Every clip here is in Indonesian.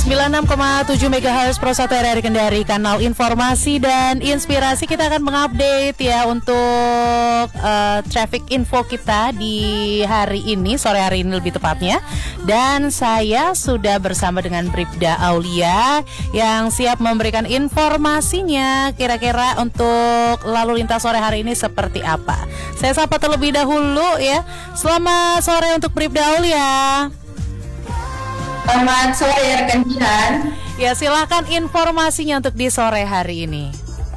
96,7 MHz Pro 1 RRI Kendari, kanal informasi dan inspirasi. Kita akan mengupdate ya untuk traffic info kita di hari ini, sore hari ini lebih tepatnya. Dan saya sudah bersama dengan Bribda Aulia yang siap memberikan informasinya kira-kira untuk lalu lintas sore hari ini seperti apa. Saya sapa terlebih dahulu ya. Selamat sore untuk Bribda Aulia. Selamat sore rekan Jihan. Ya, silakan informasinya untuk di sore hari ini.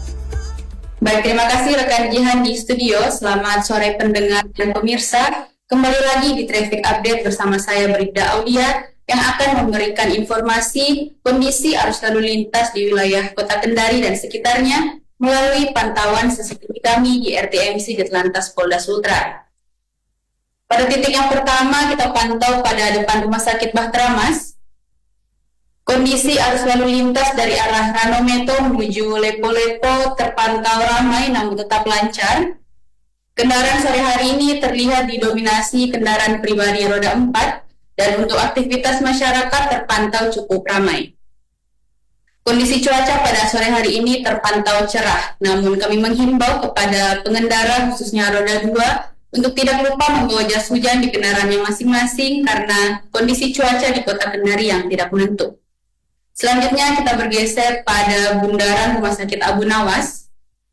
Baik, terima kasih rekan Jihan di studio. Selamat sore pendengar dan pemirsa. Kembali lagi di Traffic Update bersama saya Bribda Aulia yang akan memberikan informasi kondisi arus lalu lintas di wilayah Kota Kendari dan sekitarnya melalui pantauan CCTV kami di RTMC Ditlantas Polda Sultra. Pada titik yang pertama kita pantau pada depan Rumah Sakit Bahtera Mas. Kondisi arus lalu lintas dari arah Ranometo menuju Lepo-Lepo terpantau ramai namun tetap lancar. Kendaraan sore hari ini terlihat didominasi kendaraan pribadi roda 4 dan untuk aktivitas masyarakat terpantau cukup ramai. Kondisi cuaca pada sore hari ini terpantau cerah, namun kami menghimbau kepada pengendara khususnya roda 2 untuk tidak lupa membawa jas hujan di kendaraannya masing-masing karena kondisi cuaca di Kota Kendari yang tidak menentu. Selanjutnya kita bergeser pada bundaran Rumah Sakit Abu Nawas.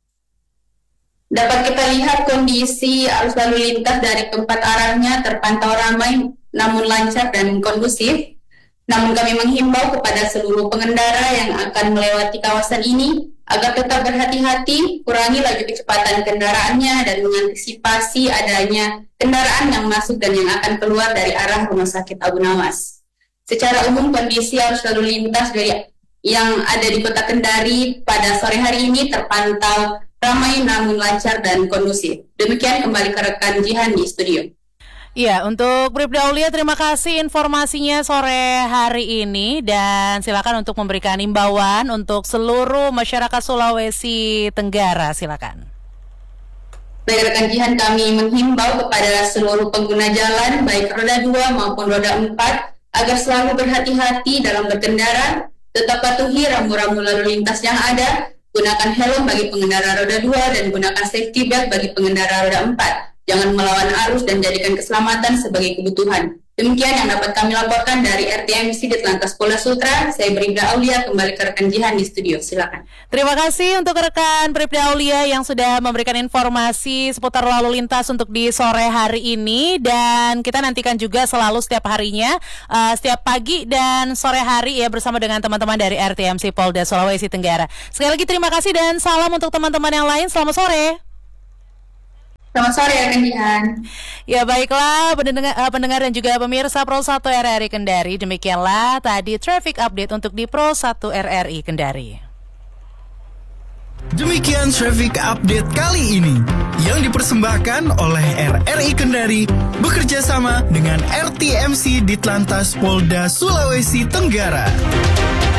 Dapat kita lihat kondisi arus lalu lintas dari keempat arahnya terpantau ramai namun lancar dan kondusif. Namun kami menghimbau kepada seluruh pengendara yang akan melewati kawasan ini agar tetap berhati-hati, kurangi laju kecepatan kendaraannya dan mengantisipasi adanya kendaraan yang masuk dan yang akan keluar dari arah Rumah Sakit Abu Nawas. Secara umum kondisi arus lalu lintas yang ada di Kota Kendari pada sore hari ini terpantau ramai namun lancar dan kondusif. Demikian kembali ke rekan Jihan di studio. Iya, untuk Bribda Aulia terima kasih informasinya sore hari ini dan silakan untuk memberikan imbauan untuk seluruh masyarakat Sulawesi Tenggara, silakan. Baik rekan Jihan, kami menghimbau kepada seluruh pengguna jalan baik roda 2 maupun roda 4 agar selalu berhati-hati dalam berkendara, tetap patuhi rambu-rambu lalu lintas yang ada, gunakan helm bagi pengendara roda 2 dan gunakan safety belt bagi pengendara roda 4. Jangan melawan arus dan jadikan keselamatan sebagai kebutuhan. Demikian yang dapat kami laporkan dari RTMC Ditlantas Polda Sultra. Saya Bribda Aulia, kembali ke rekan Jihan di studio. Silakan. Terima kasih untuk rekan Bribda Aulia yang sudah memberikan informasi seputar lalu lintas untuk di sore hari ini. Dan kita nantikan juga selalu setiap harinya, setiap pagi dan sore hari ya bersama dengan teman-teman dari RTMC Polda Sulawesi Tenggara. Sekali lagi terima kasih dan salam untuk teman-teman yang lain. Selamat sore. Selamat sore rekan Jihan. Ya baiklah pendengar dan juga pemirsa Pro 1 RRI Kendari. Demikianlah tadi traffic update untuk di Pro 1 RRI Kendari. Demikian traffic update kali ini yang dipersembahkan oleh RRI Kendari bekerja sama dengan RTMC Ditlantas Polda Sulawesi Tenggara.